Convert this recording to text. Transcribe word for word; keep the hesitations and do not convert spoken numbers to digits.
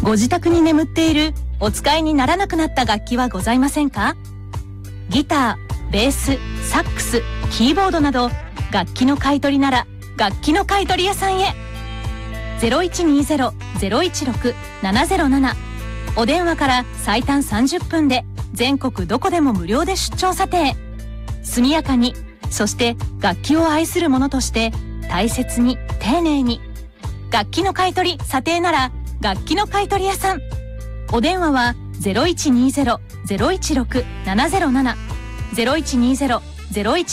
ご自宅に眠っているお使いにならなくなった楽器はございませんか？ギター、ベース、サックス、キーボードなど楽器の買い取りなら楽器の買い取り屋さんへ。 ゼロいちにゼロ ゼロいちろく ななゼロなな お電話から最短さんじゅっぷんで全国どこでも無料で出張査定。速やかに、そして楽器を愛する者として大切に丁寧に。楽器の買い取り査定なら楽器の買い取り屋さん。お電話は ゼロいちにゼロ ゼロいちろく ななゼロなな ゼロいちにゼロ ゼロいち